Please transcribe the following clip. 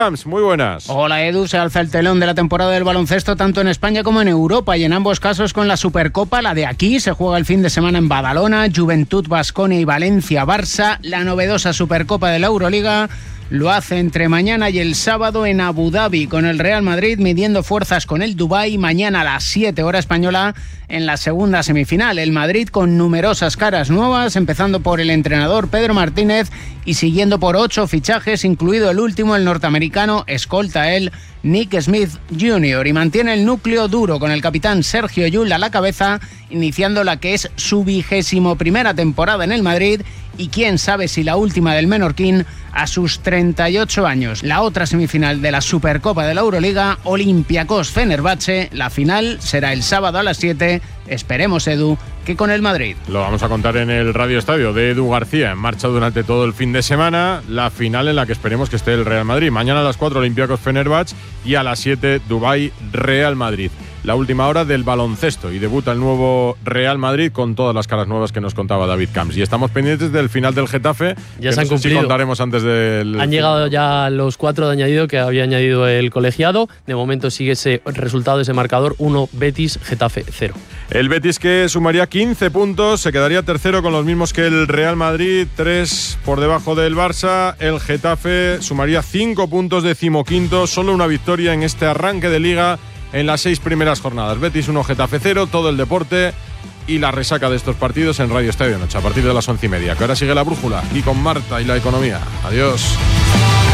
Muy buenas. Hola Edu, se alza el telón de la temporada del baloncesto tanto en España como en Europa y en ambos casos con la Supercopa, la de aquí, se juega el fin de semana en Badalona, Juventud, Baskonia y Valencia, Barça, la novedosa Supercopa de la Euroliga lo hace entre mañana y el sábado en Abu Dhabi, con el Real Madrid midiendo fuerzas con el Dubái mañana a las 7 hora española en la segunda semifinal. El Madrid con numerosas caras nuevas, empezando por el entrenador Pedro Martínez y siguiendo por 8 fichajes, incluido el último, el norteamericano, escolta él, Nick Smith Jr., y mantiene el núcleo duro con el capitán Sergio Llull a la cabeza, iniciando la que es su 21ª temporada en el Madrid y quién sabe si la última del menorquín a sus 38 años. La otra semifinal de la Supercopa de la Euroliga, Olympiacos-Fenerbahce, la final será el sábado a las 7, esperemos, Edu, que con el Madrid. Lo vamos a contar en el Radio Estadio de Edu García, en marcha durante todo el fin de semana, la final en la que esperemos que esté el Real Madrid. Mañana a las 4 Olympiacos-Fenerbahce y a las 7 Dubái-Real Madrid. La última hora del baloncesto y debuta el nuevo Real Madrid con todas las caras nuevas que nos contaba David Camps. Y estamos pendientes del final del Getafe, ya que se han cumplido. Si contaremos antes del... Han llegado ya los 4 de añadido que había añadido el colegiado. De momento sigue ese resultado, ese marcador, 1 Betis, Getafe 0. El Betis, que sumaría 15 puntos, se quedaría tercero con los mismos que el Real Madrid, 3 por debajo del Barça. El Getafe sumaría 5 puntos, 15º, solo una victoria en este arranque de Liga en las 6 primeras jornadas. Betis 1, Getafe 0, todo el deporte y la resaca de estos partidos en Radio Estadio Noche a partir de las 11:30, que ahora sigue La Brújula y con Marta y la economía. Adiós.